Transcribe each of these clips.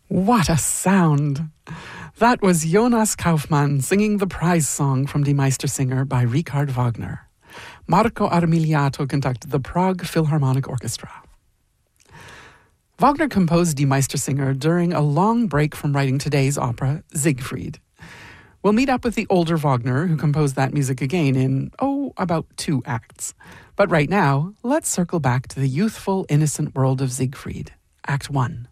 What a sound! That was Jonas Kaufmann singing the prize song from Die Meistersinger by Richard Wagner. Marco Armiliato conducted the Prague Philharmonic Orchestra. Wagner composed Die Meistersinger during a long break from writing today's opera, Siegfried. We'll meet up with the older Wagner, who composed that music again in, about 2 acts. But right now, let's circle back to the youthful, innocent world of Siegfried, Act 1.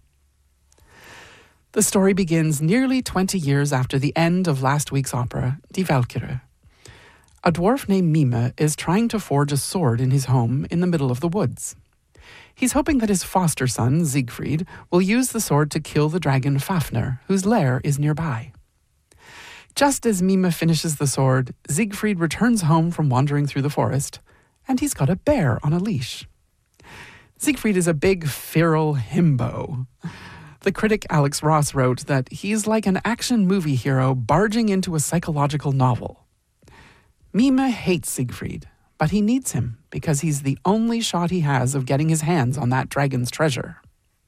The story begins nearly 20 years after the end of last week's opera, Die Walküre. A dwarf named Mime is trying to forge a sword in his home in the middle of the woods. He's hoping that his foster son, Siegfried, will use the sword to kill the dragon Fafner, whose lair is nearby. Just as Mime finishes the sword, Siegfried returns home from wandering through the forest, and he's got a bear on a leash. Siegfried is a big, feral himbo. The critic Alex Ross wrote that he's like an action movie hero barging into a psychological novel. Mime hates Siegfried, but he needs him because he's the only shot he has of getting his hands on that dragon's treasure.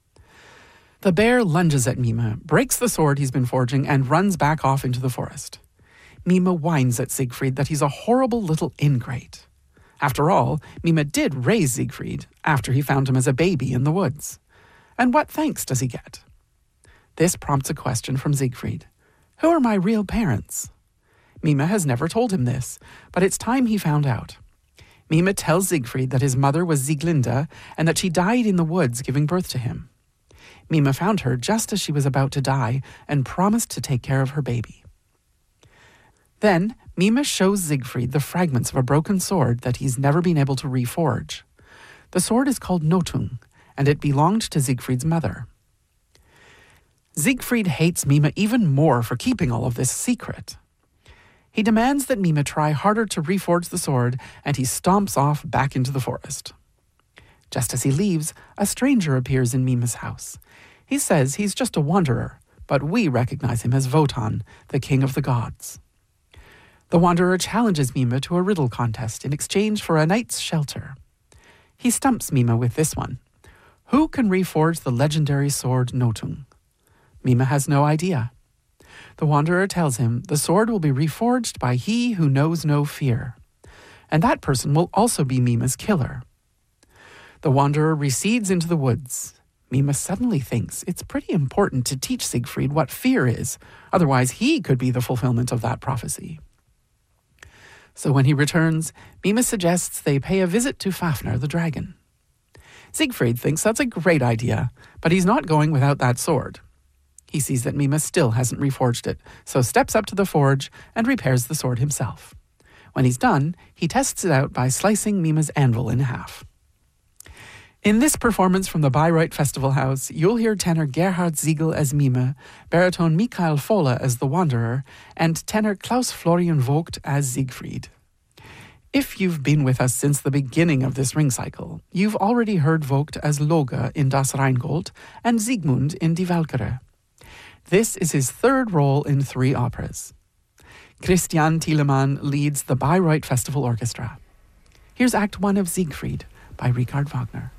The bear lunges at Mime, breaks the sword he's been forging, and runs back off into the forest. Mime whines at Siegfried that he's a horrible little ingrate. After all, Mime did raise Siegfried after he found him as a baby in the woods. And what thanks does he get? This prompts a question from Siegfried. Who are my real parents? Mime has never told him this, but it's time he found out. Mime tells Siegfried that his mother was Sieglinde and that she died in the woods giving birth to him. Mime found her just as she was about to die and promised to take care of her baby. Then, Mime shows Siegfried the fragments of a broken sword that he's never been able to reforge. The sword is called Nothung, and it belonged to Siegfried's mother. Siegfried hates Mime even more for keeping all of this secret. He demands that Mime try harder to reforge the sword, and he stomps off back into the forest. Just as he leaves, a stranger appears in Mime's house. He says he's just a wanderer, but we recognize him as Wotan, the king of the gods. The wanderer challenges Mime to a riddle contest in exchange for a night's shelter. He stumps Mime with this one. Who can reforge the legendary sword Nothung? Mime has no idea. The wanderer tells him the sword will be reforged by he who knows no fear, and that person will also be Mime's killer. The wanderer recedes into the woods. Mime suddenly thinks it's pretty important to teach Siegfried what fear is, otherwise he could be the fulfillment of that prophecy. So when he returns, Mime suggests they pay a visit to Fafner the dragon. Siegfried thinks that's a great idea, but he's not going without that sword. He sees that Mime still hasn't reforged it, so steps up to the forge and repairs the sword himself. When he's done, he tests it out by slicing Mime's anvil in half. In this performance from the Bayreuth Festival House, you'll hear tenor Gerhard Siegel as Mime, baritone Michael Fohle as the Wanderer, and tenor Klaus Florian Vogt as Siegfried. If you've been with us since the beginning of this ring cycle, you've already heard Vogt as Loge in Das Rheingold and Siegmund in Die Walküre. This is his 3rd role in 3 operas. Christian Thielemann leads the Bayreuth Festival Orchestra. Here's Act 1 of Siegfried by Richard Wagner.